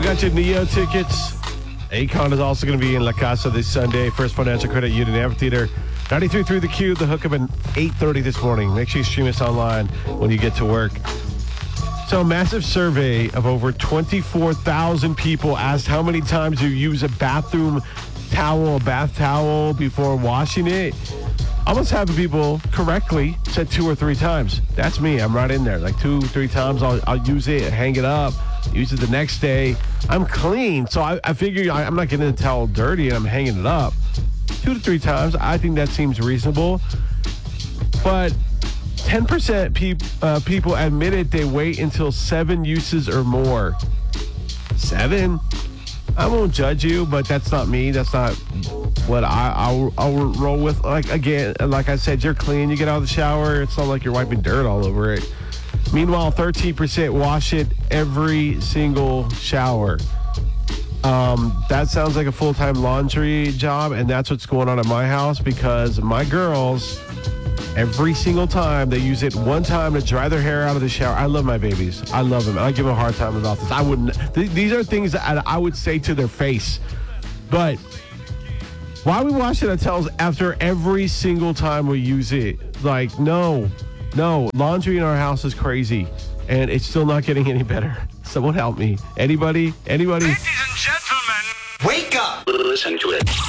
got your Neo tickets. Akon is also going to be in La Casa this Sunday. First Financial Credit Union Amphitheater. 93.3 The Q, the hookup at 8:30 this morning. Make sure you stream us online when you get to work. So a massive survey of over 24,000 people asked how many times you use a bath towel before washing it. Almost half the people correctly said 2 or 3 times. That's me. I'm right in there. Like 2, 3 times. I'll use it, hang it up, use it the next day. I'm clean. So I figure I'm not getting the towel dirty and I'm hanging it up. 2 to 3 times. I think that seems reasonable. But 10% people admitted they wait until 7 uses or more. 7? I won't judge you, but that's not me. That's not what I'll roll with. Like, again, like I said, you're clean. You get out of the shower. It's not like you're wiping dirt all over it. Meanwhile, 13% wash it every single shower. That sounds like a full-time laundry job, and that's what's going on at my house because my girls, every single time, they use it one time to dry their hair out of the shower. I love my babies. I love them. I give them a hard time about this. I wouldn't. These are things that I would say to their face. But why are we washing our towels after every single time we use it? Like, no. Laundry in our house is crazy, and it's still not getting any better. Someone help me. Anybody? Ladies and gentlemen, wake up. Listen to it.